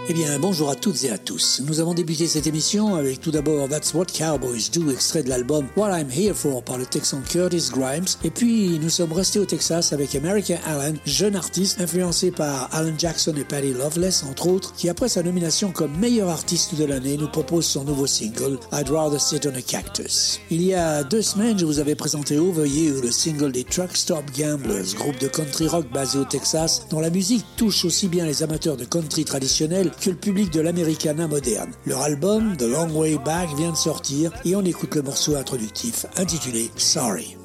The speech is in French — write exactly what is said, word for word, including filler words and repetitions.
Eh bien, bonjour à toutes et à tous. Nous avons débuté cette émission avec tout d'abord That's What Cowboys Do, extrait de l'album What I'm Here For par le Texan Curtis Grimes. Et puis, nous sommes restés au Texas avec America Allen, jeune artiste influencé par Alan Jackson et Patty Loveless, entre autres, qui après sa nomination comme meilleur artiste de l'année nous propose son nouveau single I'd Rather Sit on a Cactus. Il y a deux semaines, je vous avais présenté Over You, le single des Truck Stop Gamblers, groupe de country rock basé au Texas, dont la musique touche aussi bien les amateurs de country traditionnel que le public de l'Americana moderne. Leur album, The Long Way Back, vient de sortir et on écoute le morceau introductif intitulé Sorry.